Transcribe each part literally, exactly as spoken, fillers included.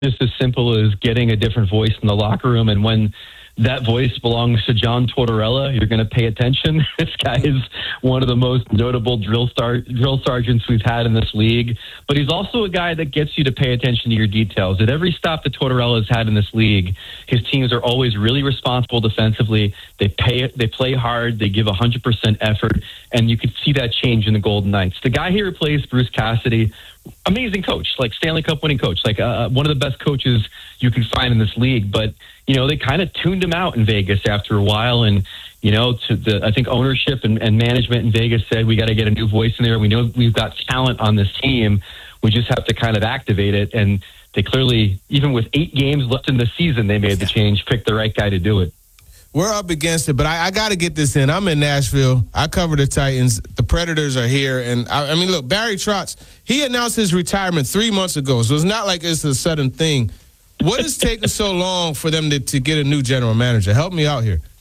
just as simple as getting a different voice in the locker room. And when that voice belongs to John Tortorella, you're going to pay attention. This guy is one of the most notable drill star, drill sergeants we've had in this league. But he's also a guy that gets you to pay attention to your details. At every stop that Tortorella has had in this league, his teams are always really responsible defensively. They pay, they play hard. They give one hundred percent effort. And you could see that change in the Golden Knights. The guy he replaced, Bruce Cassidy, amazing coach, like Stanley Cup winning coach, like uh, one of the best coaches you can find in this league. But, you know, they kind of tuned him out in Vegas after a while. And, you know, to the, I think ownership and, and management in Vegas said, we got to get a new voice in there. We know we've got talent on this team. We just have to kind of activate it. And they clearly, even with eight games left in the season, they made the change, picked the right guy to do it. We're up against it, but I, I got to get this in. I'm in Nashville. I cover the Titans. The Predators are here. And, I, I mean, look, Barry Trotz, he announced his retirement three months ago, so it's not like it's a sudden thing. What is taking so long for them to, to get a new general manager? Help me out here.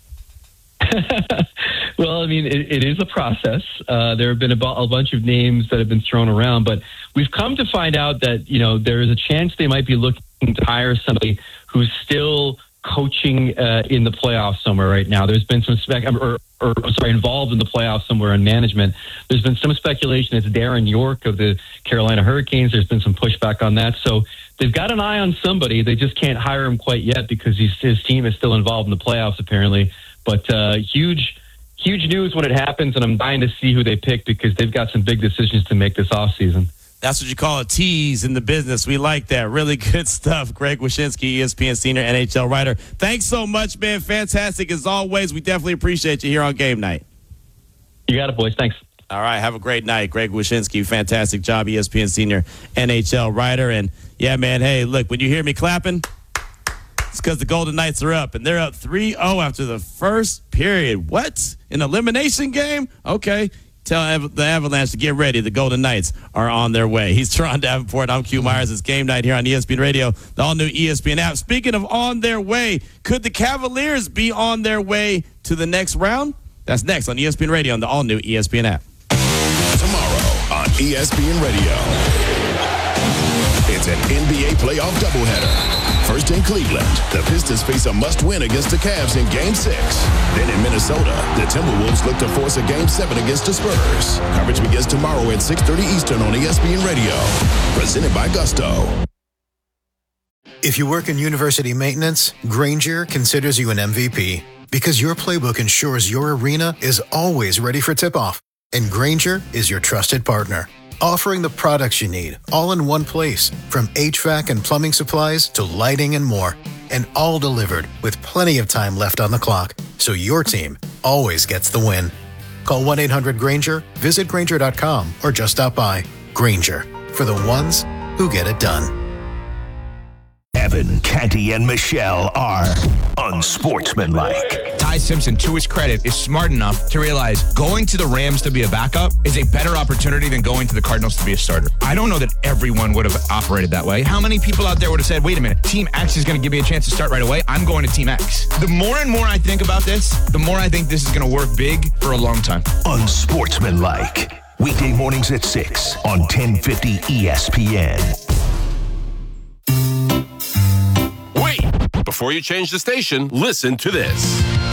Well, I mean, it, it is a process. Uh, there have been a, bu- a bunch of names that have been thrown around, but we've come to find out that, you know, there is a chance they might be looking to hire somebody who's still coaching uh, in the playoffs somewhere right now. There's been some spec, or, or sorry, involved in the playoffs somewhere in management. There's been some speculation it's Darren York of the Carolina Hurricanes. There's been some pushback on that. So they've got an eye on somebody. They just can't hire him quite yet because he's, his team is still involved in the playoffs apparently. But uh, huge, huge news when it happens, and I'm dying to see who they pick because they've got some big decisions to make this offseason. That's what you call a tease in the business. We like that. Really good stuff. Greg Wyshynski, E S P N senior N H L writer. Thanks so much, man. Fantastic as always. We definitely appreciate you here on Game Night. You got it, boys. Thanks. All right. Have a great night. Greg Wyshynski, fantastic job, E S P N senior N H L writer. And, yeah, man, hey, look, when you hear me clapping, it's because the Golden Knights are up, and they're up three oh after the first period. What? An elimination game? Okay. Tell the Avalanche to get ready. The Golden Knights are on their way. He's Teron Davenport. I'm Q Myers. It's Game Night here on E S P N Radio, the all-new E S P N app. Speaking of on their way, could the Cavaliers be on their way to the next round? That's next on E S P N Radio on the all-new E S P N app. Tomorrow on E S P N Radio, it's an N B A playoff doubleheader. First in Cleveland, the Pistons face a must-win against the Cavs in Game six. Then in Minnesota, the Timberwolves look to force a Game seven against the Spurs. Coverage begins tomorrow at six thirty Eastern on E S P N Radio. Presented by Gusto. If you work in university maintenance, Grainger considers you an M V P because your playbook ensures your arena is always ready for tip-off. And Grainger is your trusted partner, offering the products you need all in one place, from H V A C and plumbing supplies to lighting and more, and all delivered with plenty of time left on the clock, so your team always gets the win. Call one eight hundred Grainger, visit Grainger dot com, or just stop by. Grainger, for the ones who get it done. Evan, Canty, and Michelle are unsportsmanlike. Ty Simpson, to his credit, is smart enough to realize going to the Rams to be a backup is a better opportunity than going to the Cardinals to be a starter. I don't know that everyone would have operated that way. How many people out there would have said, wait a minute, Team X is going to give me a chance to start right away. I'm going to Team X. The more and more I think about this, the more I think this is going to work big for a long time. Unsportsmanlike. Weekday mornings at six on ten fifty E S P N. Wait! Before you change the station, listen to this.